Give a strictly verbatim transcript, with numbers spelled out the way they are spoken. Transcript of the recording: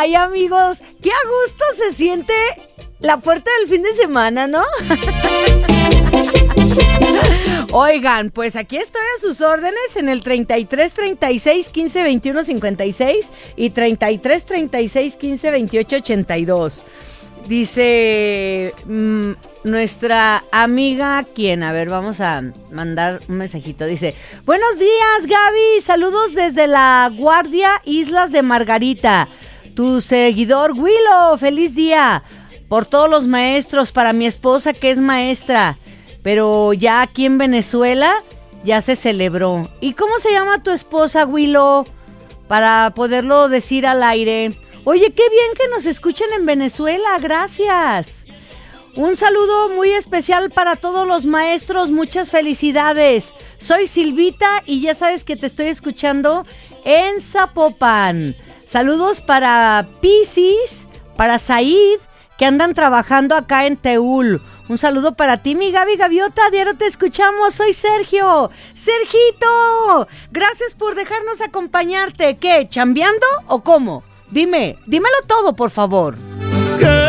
Ay, amigos, qué a gusto se siente la puerta del fin de semana, ¿no? Oigan, pues aquí estoy a sus órdenes en el treinta y tres, treinta y seis, quince, veintiuno, cincuenta y seis y treinta y tres, treinta y seis, quince, veintiocho, ochenta y dos. Dice mmm, nuestra amiga, ¿quién? A ver, vamos a mandar un mensajito. Dice, buenos días, Gaby, saludos desde La Guardia, Islas de Margarita. Tu seguidor, Willow, feliz día. Por todos los maestros, para mi esposa que es maestra. Pero ya aquí en Venezuela ya se celebró. ¿Y cómo se llama tu esposa, Willow? Para poderlo decir al aire. Oye, qué bien que nos escuchen en Venezuela, gracias. Un saludo muy especial para todos los maestros, muchas felicidades. Soy Silvita y ya sabes que te estoy escuchando en Zapopan. Saludos para Piscis, para Said, que andan trabajando acá en Teúl. Un saludo para ti, mi Gaby Gaviota, diario te escuchamos, soy Sergio. ¡Sergito! Gracias por dejarnos acompañarte. ¿Qué, chambeando o cómo? Dime, dímelo todo, por favor.